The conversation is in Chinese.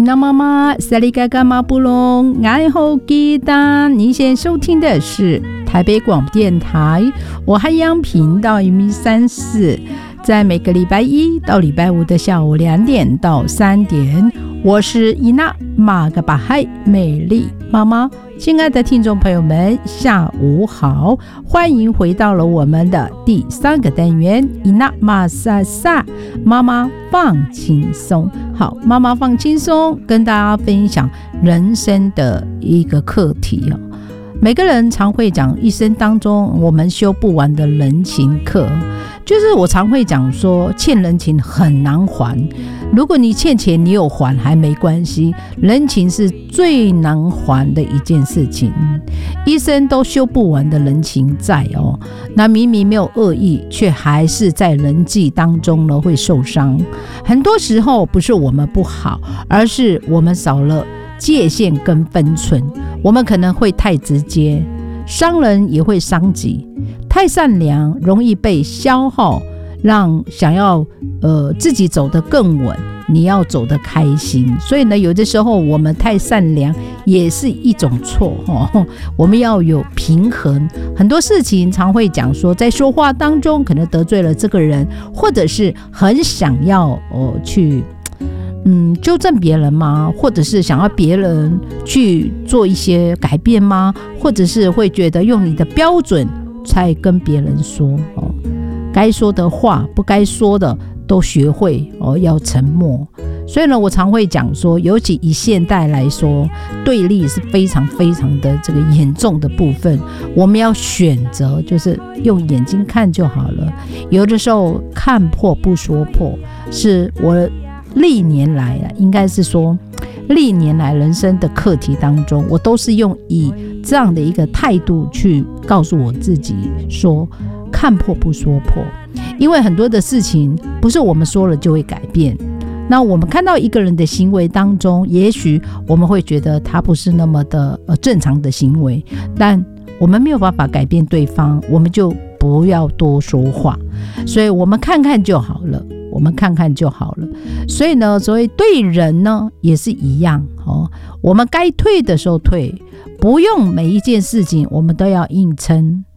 娜妈妈萨利嘎嘎马布隆爱好吉他，您现在收听的是台北广播电台我海洋频道134，在每个礼拜一到礼拜五的下午2点到3点，我是伊娜马嘎巴海美丽妈妈。亲爱的听众朋友们，下午好，欢迎回到了我们的第3个单元伊娜马萨萨妈妈放轻松。好，妈妈放轻松，跟大家分享人生的一个课题哦。每个人常会讲一生当中我们修不完的人情课，就是我常会讲说欠人情很难还，如果你欠钱你有还还没关系，人情是最难还的一件事情，一生都修不完的人情债哦。那明明没有恶意，却还是在人际当中呢会受伤。很多时候不是我们不好，而是我们少了界限跟分寸，我们可能会太直接，伤人也会伤己，太善良容易被消耗，让想要自己走得更稳，你要走得开心。所以呢，有的时候我们太善良也是一种错哦，我们要有平衡。很多事情常会讲说，在说话当中可能得罪了这个人，或者是很想要去纠正别人吗？或者是想要别人去做一些改变吗？或者是会觉得用你的标准才跟别人说该说的话不该说的都学会要沉默。所以呢，我常会讲说，尤其以现代来说，对立是非常非常的这个严重的部分，我们要选择就是用眼睛看就好了。有的时候看破不说破，是我历年来应该是说历年来人生的课题当中，我都是用以这样的一个态度去告诉我自己说，看破不说破。因为很多的事情不是我们说了就会改变，那我们看到一个人的行为当中，也许我们会觉得他不是那么的正常的行为，但我们没有办法改变对方，我们就不要多说话，所以我们看看就好了，我们看看就好了。所以呢，所以对人呢也是一样我们该退的时候退，不用每一件事情我们都要硬撑